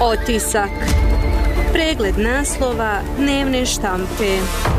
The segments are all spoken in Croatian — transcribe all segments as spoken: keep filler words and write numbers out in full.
Otisak. Pregled naslova dnevne štampe.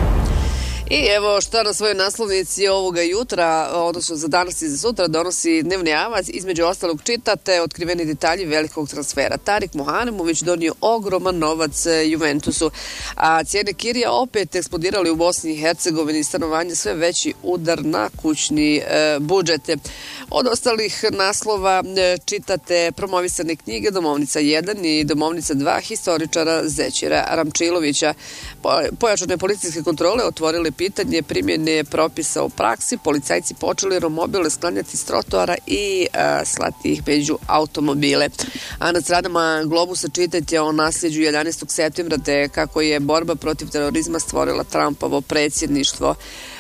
I evo šta na svojoj naslovnici ovoga jutra, odnosno za danas i za sutra, donosi dnevni avac. Između ostalog čitate otkriveni detalji velikog transfera. Tarik Muhanemović donio ogroman novac Juventusu, a cijene kirija opet eksplodirali u Bosni i Hercegovini, stanovanje sve veći udar na kućni e, budžete. Od ostalih naslova e, čitate promovisane knjige Domovnica jedan i Domovnica dva historičara Zećira Ramčilovića. Po, pojačane policijske kontrole otvorile pitanje primjene propisa u praksi. Policajci počeli romobile sklanjati s trotoara i a, slati ih među automobile. A na stranama Globusa čitajte o nasljeđu jedanaestog septembra te kako je borba protiv terorizma stvorila Trumpovo predsjedništvo.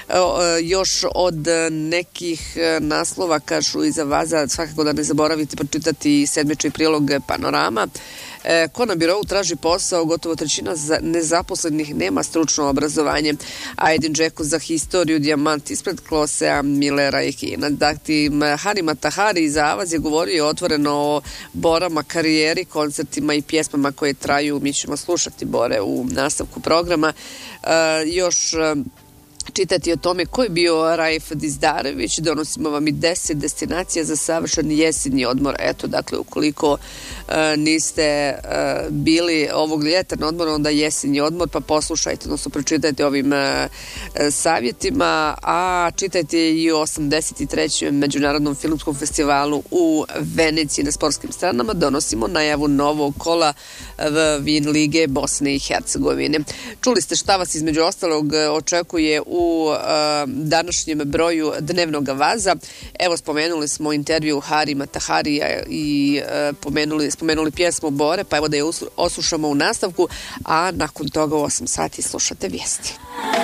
Još od nekih naslova kažu iza vaza, svakako da ne zaboravite pročitati sedmični prilog Panorama. Ko na birovu traži posao, gotovo trećina nezaposlenih nema stručno obrazovanje. A Edin Džeko za historiju, dijamant ispred Klosea, Millera i Kina. Dakle, Hari Matahari iz Avaz je govorio otvoreno o Borama, karijeri, koncertima i pjesmama koje traju. Mi ćemo slušati Bore u nastavku programa. E, još čitati o tome ko je bio Raif Dizdarević. Donosimo vam i deset destinacija za savršen jesenji odmor. Eto, dakle, ukoliko e, niste e, bili ovog ljeta na odmoru, onda jesenji odmor, pa poslušajte, odnosno pročitajte ovim e, savjetima, a čitajte i o osamdeset trećem Međunarodnom filmskom festivalu u Veneciji. Na sportskim stranama donosimo najavu novog kola Vin lige Bosne i Hercegovine. Čuli ste šta vas između ostalog očekuje u u uh, današnjem broju dnevnog vaza. Evo, spomenuli smo intervju Hari Mataharija i uh, pomenuli, spomenuli pjesmu Bore, pa evo da je oslušamo u nastavku, a nakon toga u osam sati slušate vijesti.